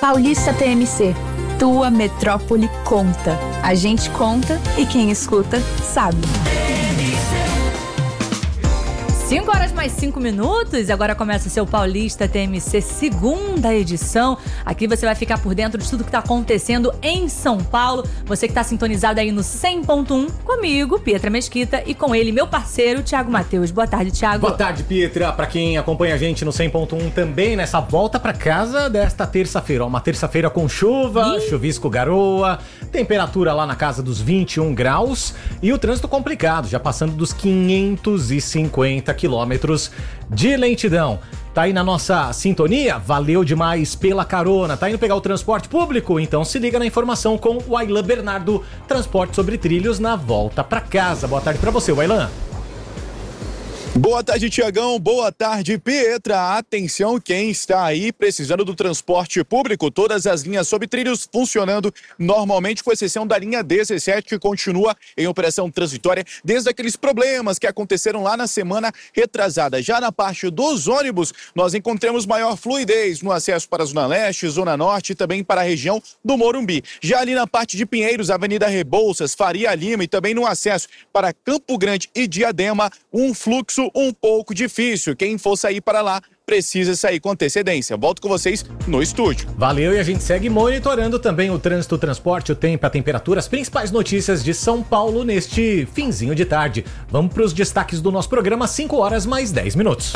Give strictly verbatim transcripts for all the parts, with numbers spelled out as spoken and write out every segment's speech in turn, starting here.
Paulista T M C. Tua metrópole conta. A gente conta e quem escuta sabe. cinco horas mais cinco minutos, agora começa o seu Paulista T M C, segunda edição. Aqui você vai ficar por dentro de tudo que está acontecendo em São Paulo. Você que está sintonizado aí no cem ponto um, comigo, Pietra Mesquita, e com ele, meu parceiro, Thiago Matheus. Boa tarde, Thiago. Boa tarde, Pietra. Para quem acompanha a gente no cem ponto um também, nessa volta para casa desta terça-feira. Uma terça-feira com chuva, Ih. chuvisco, garoa, temperatura lá na casa dos vinte e um graus e o trânsito complicado, já passando dos quinhentos e cinquenta quilômetros de lentidão. Tá aí na nossa sintonia? Valeu demais pela carona. Tá indo pegar o transporte público? Então se liga na informação com o Ailan Bernardo, transporte sobre trilhos na volta pra casa. Boa tarde pra você, Ailan. Boa tarde, Tiagão. Boa tarde, Pietra. Atenção, quem está aí precisando do transporte público, todas as linhas sobre trilhos funcionando normalmente, com exceção da linha dezessete, que continua em operação transitória desde aqueles problemas que aconteceram lá na semana retrasada. Já na parte dos ônibus, nós encontramos maior fluidez no acesso para a Zona Leste, Zona Norte e também para a região do Morumbi. Já ali na parte de Pinheiros, Avenida Rebouças, Faria Lima e também no acesso para Campo Grande e Diadema, um fluxo um pouco difícil. Quem for sair para lá precisa sair com antecedência. Volto com vocês no estúdio. Valeu, e a gente segue monitorando também o trânsito, o transporte, o tempo, a temperatura, as principais notícias de São Paulo neste finzinho de tarde. Vamos para os destaques do nosso programa, cinco horas mais dez minutos.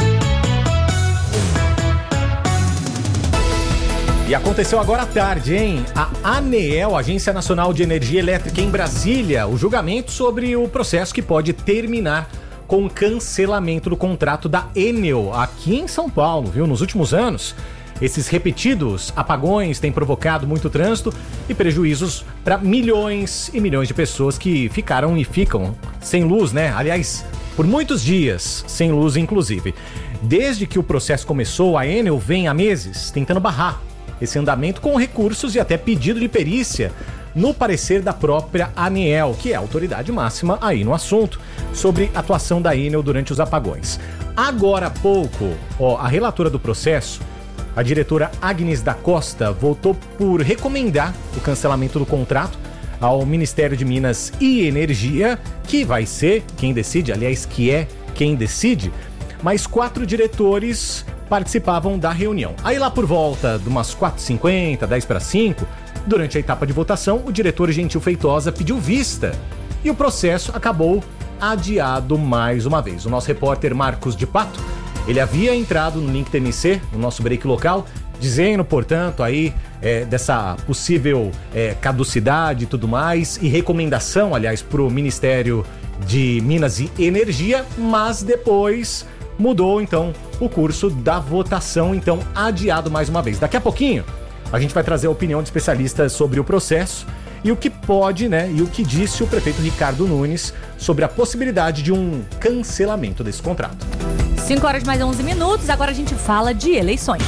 E aconteceu agora à tarde, hein? A ANEEL, Agência Nacional de Energia Elétrica em Brasília, o julgamento sobre o processo que pode terminar com o cancelamento do contrato da Enel aqui em São Paulo, viu? Nos últimos anos, esses repetidos apagões têm provocado muito trânsito e prejuízos para milhões e milhões de pessoas que ficaram e ficam sem luz, né? Aliás, por muitos dias sem luz, inclusive. Desde que o processo começou, a Enel vem há meses tentando barrar esse andamento com recursos e até pedido de perícia no parecer da própria ANEEL, que é a autoridade máxima aí no assunto, sobre a atuação da Enel durante os apagões. Agora há pouco, ó, a relatora do processo, a diretora Agnes da Costa, votou por recomendar o cancelamento do contrato ao Ministério de Minas e Energia, que vai ser quem decide, aliás, que é quem decide, mas quatro diretores participavam da reunião. Aí lá por volta de umas quatro e cinquenta, dez para cinco, durante a etapa de votação, o diretor Gentil Feitosa pediu vista e o processo acabou adiado mais uma vez. O nosso repórter Marcos de Pato, ele havia entrado no link T M C, no nosso break local, dizendo, portanto, aí é, dessa possível é, caducidade e tudo mais, e recomendação, aliás, para o Ministério de Minas e Energia, mas depois mudou, então, o curso da votação, então, adiado mais uma vez. Daqui a pouquinho, a gente vai trazer a opinião de especialistas sobre o processo e o que pode, né, e o que disse o prefeito Ricardo Nunes sobre a possibilidade de um cancelamento desse contrato. cinco horas mais onze minutos, agora a gente fala de eleições.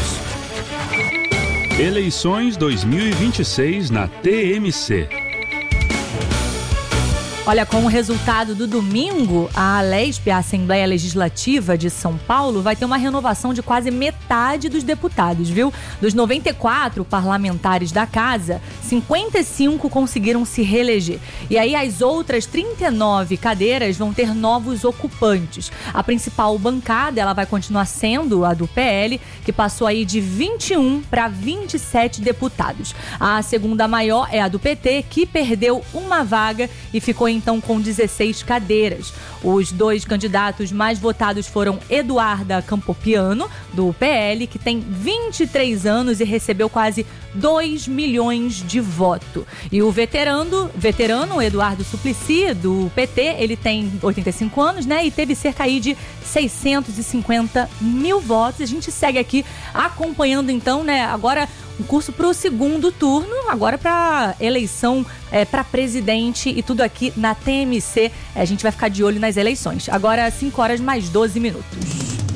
Eleições dois mil e vinte e seis na T M C. Olha, com o resultado do domingo, a Alesp, a Assembleia Legislativa de São Paulo, vai ter uma renovação de quase metade dos deputados, viu? Dos noventa e quatro parlamentares da casa, cinquenta e cinco conseguiram se reeleger. E aí as outras trinta e nove cadeiras vão ter novos ocupantes. A principal bancada, ela vai continuar sendo a do P L, que passou aí de vinte e um para vinte e sete deputados. A segunda maior é a do P T, que perdeu uma vaga e ficou em então com dezesseis cadeiras. Os dois candidatos mais votados foram Eduarda Campopiano, do P L, que tem vinte e três anos e recebeu quase dois milhões de votos. E o veterano, veterano Eduardo Suplicy, do P T, ele tem oitenta e cinco anos, né? E teve cerca aí de seiscentos e cinquenta mil votos. A gente segue aqui acompanhando, então, né? Agora um curso para o segundo turno, agora para eleição é, para presidente e tudo aqui na T M C. A gente vai ficar de olho nas eleições. Agora, cinco horas mais doze minutos.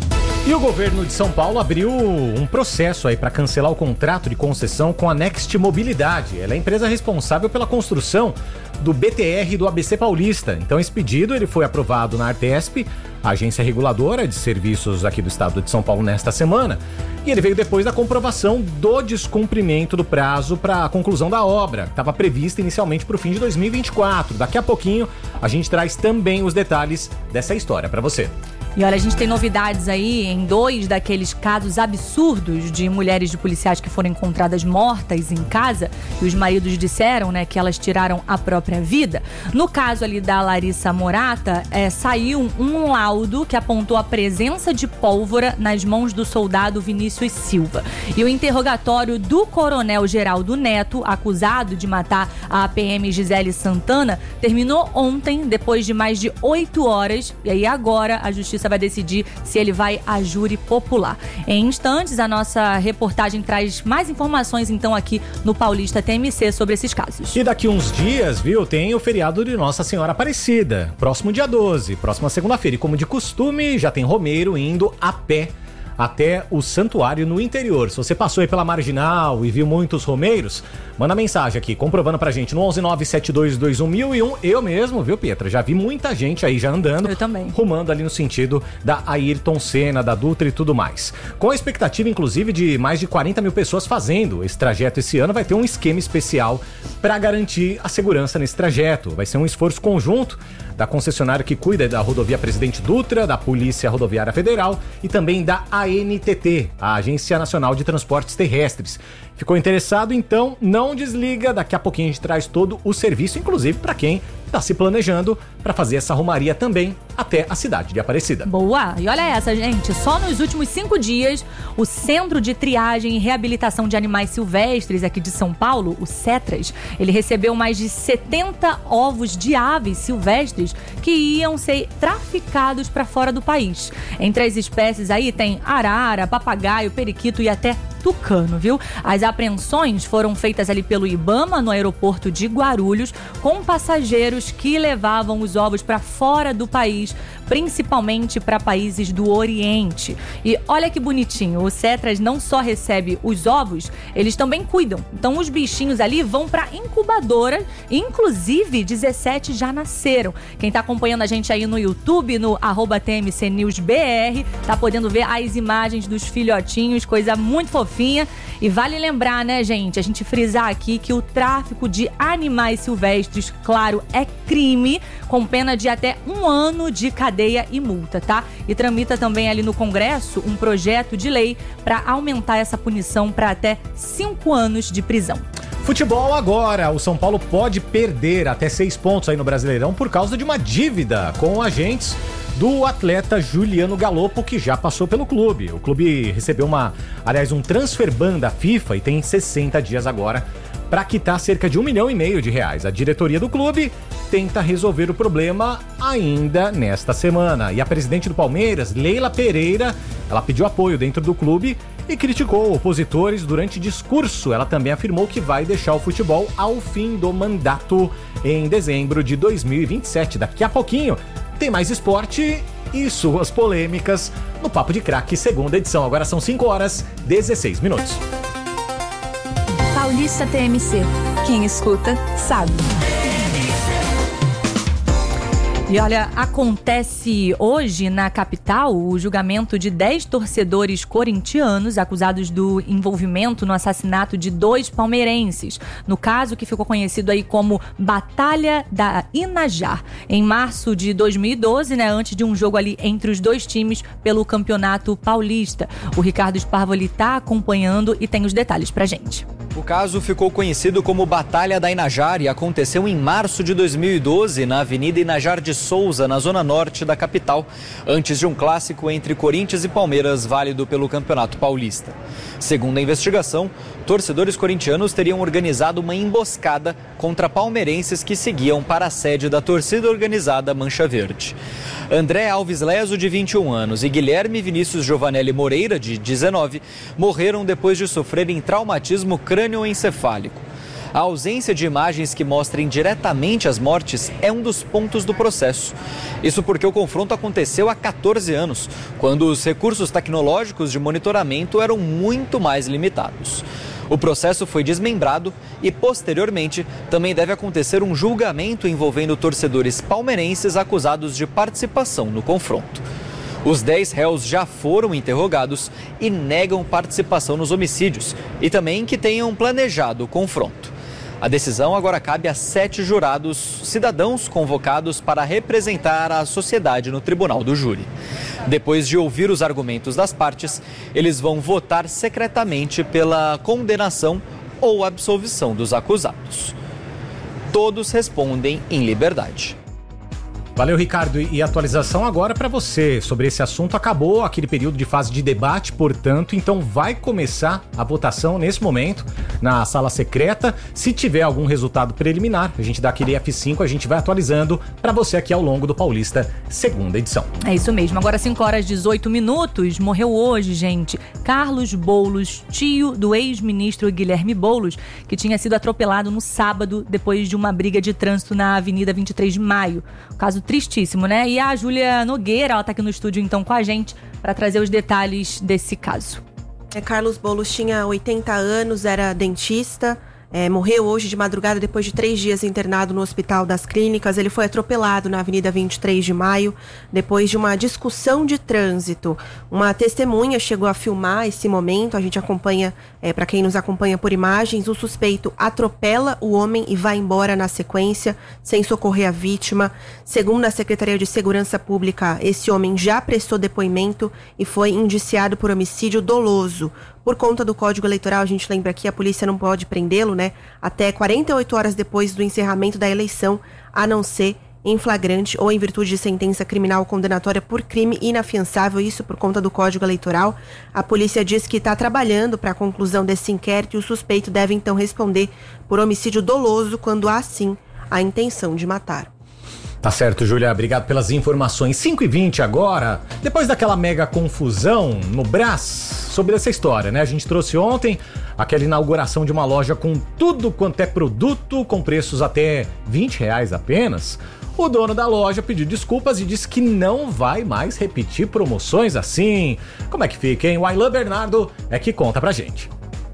E o governo de São Paulo abriu um processo aí para cancelar o contrato de concessão com a Next Mobilidade. Ela é a empresa responsável pela construção do B T R do A B C Paulista. Então esse pedido ele foi aprovado na Artesp, a agência reguladora de serviços aqui do estado de São Paulo, nesta semana. E ele veio depois da comprovação do descumprimento do prazo para a conclusão da obra, que estava prevista inicialmente para o fim de dois mil e vinte e quatro. Daqui a pouquinho a gente traz também os detalhes dessa história para você. E olha, a gente tem novidades aí em dois daqueles casos absurdos de mulheres de policiais que foram encontradas mortas em casa e os maridos disseram, né, que elas tiraram a própria vida. No caso ali da Larissa Morata, é, saiu um laudo que apontou a presença de pólvora nas mãos do soldado Vinícius Silva. E o interrogatório do coronel Geraldo Neto, acusado de matar a P M Gisele Santana, terminou ontem, depois de mais de oito horas. E aí agora a justiça vai decidir se ele vai a júri popular. Em instantes, a nossa reportagem traz mais informações, então, aqui no Paulista T M C sobre esses casos. E daqui uns dias, viu, tem o feriado de Nossa Senhora Aparecida, próximo dia doze, próxima segunda-feira. E como de costume, já tem romeiro indo a pé até o santuário no interior. Se você passou aí pela Marginal e viu muitos romeiros, manda mensagem aqui, comprovando pra gente no onze nove sete dois dois um mil e um. Eu mesmo, viu, Pietra? Já vi muita gente aí já andando. Eu também. Rumando ali no sentido da Ayrton Senna, da Dutra e tudo mais. Com a expectativa, inclusive, de mais de quarenta mil pessoas fazendo esse trajeto esse ano, vai ter um esquema especial para garantir a segurança nesse trajeto. Vai ser um esforço conjunto da concessionária que cuida da rodovia Presidente Dutra, da Polícia Rodoviária Federal e também da A N T T, a Agência Nacional de Transportes Terrestres. Ficou interessado? Então não desliga, daqui a pouquinho a gente traz todo o serviço, inclusive para quem está se planejando para fazer essa romaria também até a cidade de Aparecida. Boa! E olha essa, gente, só nos últimos cinco dias, o Centro de Triagem e Reabilitação de Animais Silvestres aqui de São Paulo, o CETRAS, ele recebeu mais de setenta ovos de aves silvestres que iam ser traficados para fora do país. Entre as espécies aí tem arara, papagaio, periquito e até tucano, viu? As apreensões foram feitas ali pelo IBAMA no aeroporto de Guarulhos, com passageiros que levavam os ovos para fora do país, principalmente para países do Oriente. E olha que bonitinho, o CETRAS não só recebe os ovos, eles também cuidam. Então os bichinhos ali vão para incubadora, inclusive dezessete já nasceram. Quem tá acompanhando a gente aí no YouTube, no arroba T M C News B R, tá podendo ver as imagens dos filhotinhos, coisa muito fofinha. E vale lembrar, né, gente, a gente frisar aqui que o tráfico de animais silvestres, claro, é crime, com pena de até um ano de cadeia e multa, tá? E tramita também ali no Congresso um projeto de lei para aumentar essa punição para até cinco anos de prisão. Futebol agora, o São Paulo pode perder até seis pontos aí no Brasileirão por causa de uma dívida com agentes do atleta Juliano Galopo, que já passou pelo clube. O clube recebeu uma, aliás, um transfer ban da FIFA e tem sessenta dias agora para quitar cerca de um milhão e meio de reais. A diretoria do clube tenta resolver o problema ainda nesta semana. E a presidente do Palmeiras, Leila Pereira, ela pediu apoio dentro do clube e criticou opositores durante discurso. Ela também afirmou que vai deixar o futebol ao fim do mandato em dezembro de dois mil e vinte e sete. Daqui a pouquinho tem mais esporte e suas polêmicas no Papo de Craque, segunda edição. Agora são cinco horas e dezesseis minutos. Paulista T M C. Quem escuta, sabe. E olha, acontece hoje na capital o julgamento de dez torcedores corintianos acusados do envolvimento no assassinato de dois palmeirenses. No caso que ficou conhecido aí como Batalha da Inajar. Em março de dois mil e doze, né, antes de um jogo ali entre os dois times pelo Campeonato Paulista. O Ricardo Sparvoli tá acompanhando e tem os detalhes pra gente. O caso ficou conhecido como Batalha da Inajar e aconteceu em março de dois mil e doze na Avenida Inajar de Souza, na zona norte da capital, antes de um clássico entre Corinthians e Palmeiras, válido pelo Campeonato Paulista. Segundo a investigação, torcedores corintianos teriam organizado uma emboscada contra palmeirenses que seguiam para a sede da torcida organizada Mancha Verde. André Alves Leso, de vinte e um anos, e Guilherme Vinícius Giovanelli Moreira, de dezenove, morreram depois de sofrerem traumatismo crânioencefálico. A ausência de imagens que mostrem diretamente as mortes é um dos pontos do processo. Isso porque o confronto aconteceu há quatorze anos, quando os recursos tecnológicos de monitoramento eram muito mais limitados. O processo foi desmembrado e, posteriormente, também deve acontecer um julgamento envolvendo torcedores palmeirenses acusados de participação no confronto. Os dez réus já foram interrogados e negam participação nos homicídios e também que tenham planejado o confronto. A decisão agora cabe a sete jurados cidadãos convocados para representar a sociedade no tribunal do júri. Depois de ouvir os argumentos das partes, eles vão votar secretamente pela condenação ou absolvição dos acusados. Todos respondem em liberdade. Valeu, Ricardo. E atualização agora para você sobre esse assunto. Acabou aquele período de fase de debate, portanto, então vai começar a votação nesse momento na sala secreta. Se tiver algum resultado preliminar, a gente dá aquele F cinco, a gente vai atualizando para você aqui ao longo do Paulista, segunda edição. É isso mesmo. Agora cinco horas e dezoito minutos. Morreu hoje, gente, Carlos Boulos, tio do ex-ministro Guilherme Boulos, que tinha sido atropelado no sábado depois de uma briga de trânsito na Avenida vinte e três de maio. O caso tristíssimo, né? E a Júlia Nogueira, ela tá aqui no estúdio então com a gente para trazer os detalhes desse caso. É, Carlos Boulos tinha oitenta anos, era dentista, é, morreu hoje de madrugada depois de três dias internado no Hospital das Clínicas. Ele foi atropelado na Avenida vinte e três de maio depois de uma discussão de trânsito. Uma testemunha chegou a filmar esse momento, a gente acompanha, é, para quem nos acompanha por imagens, o suspeito atropela o homem e vai embora na sequência, sem socorrer a vítima. Segundo a Secretaria de Segurança Pública, esse homem já prestou depoimento e foi indiciado por homicídio doloso. Por conta do Código Eleitoral, a gente lembra que a polícia não pode prendê-lo, né, até quarenta e oito horas depois do encerramento da eleição, a não ser em flagrante ou em virtude de sentença criminal condenatória por crime inafiançável, isso por conta do Código Eleitoral. A polícia diz que está trabalhando para a conclusão desse inquérito e o suspeito deve então responder por homicídio doloso quando há, sim, a intenção de matar. Tá certo, Júlia, obrigado pelas informações. cinco e vinte agora, depois daquela mega confusão no Brás sobre essa história, né? A gente trouxe ontem aquela inauguração de uma loja com tudo quanto é produto, com preços até vinte reais apenas. O dono da loja pediu desculpas e disse que não vai mais repetir promoções assim. Como é que fica, hein? O Ailan Bernardo é que conta pra gente.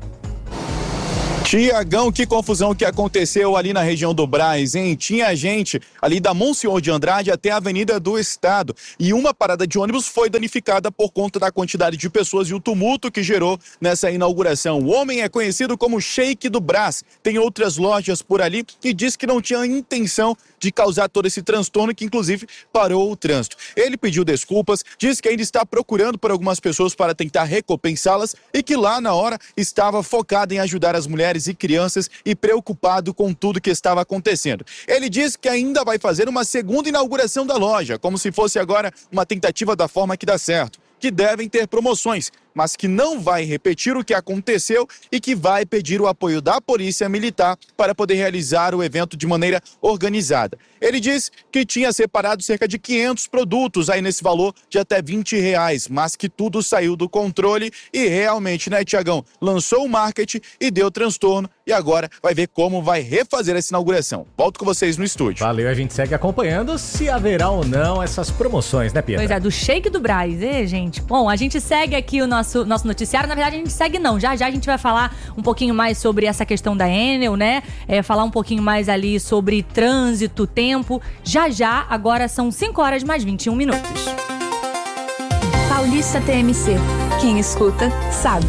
Tiagão, que confusão que aconteceu ali na região do Brás, hein? Tinha gente ali da Monsenhor de Andrade até a Avenida do Estado e uma parada de ônibus foi danificada por conta da quantidade de pessoas e o tumulto que gerou nessa inauguração. O homem é conhecido como Sheik do Brás, tem outras lojas por ali e diz que não tinha intenção de causar todo esse transtorno, que inclusive parou o trânsito. Ele pediu desculpas, disse que ainda está procurando por algumas pessoas para tentar recompensá-las e que lá na hora estava focado em ajudar as mulheres e crianças e preocupado com tudo que estava acontecendo. Ele disse que ainda vai fazer uma segunda inauguração da loja, como se fosse agora uma tentativa da forma que dá certo, que devem ter promoções, mas que não vai repetir o que aconteceu e que vai pedir o apoio da Polícia Militar para poder realizar o evento de maneira organizada. Ele diz que tinha separado cerca de quinhentos produtos aí nesse valor de até vinte reais, mas que tudo saiu do controle e realmente, né, Tiagão, lançou o marketing e deu transtorno e agora vai ver como vai refazer essa inauguração. Volto com vocês no estúdio. Valeu, a gente segue acompanhando se haverá ou não essas promoções, né, Pietra? Pois é, do Sheik do Brás, hein, gente? Bom, a gente segue aqui o nosso, nosso noticiário. Na verdade, a gente segue não. Já já a gente vai falar um pouquinho mais sobre essa questão da Enel, né? É, falar um pouquinho mais ali sobre trânsito, tempo. Já já, agora são cinco horas mais vinte e um minutos. Paulista T M C. Quem escuta, sabe.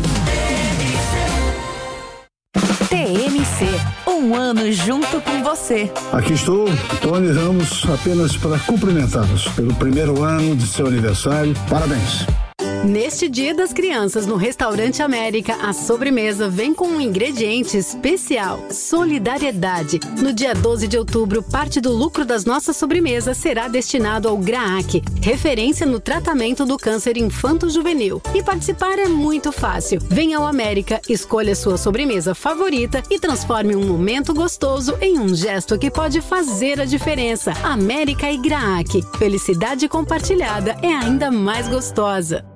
T M C. Um ano junto com você. Aqui estou, Tony Ramos, apenas para cumprimentá-los pelo primeiro ano de seu aniversário. Parabéns. Neste Dia das Crianças, no Restaurante América, a sobremesa vem com um ingrediente especial: solidariedade. No dia doze de outubro, parte do lucro das nossas sobremesas será destinado ao GRAAC, referência no tratamento do câncer infanto-juvenil. E participar é muito fácil. Venha ao América, escolha sua sobremesa favorita e transforme um momento gostoso em um gesto que pode fazer a diferença. América e GRAAC. Felicidade compartilhada é ainda mais gostosa.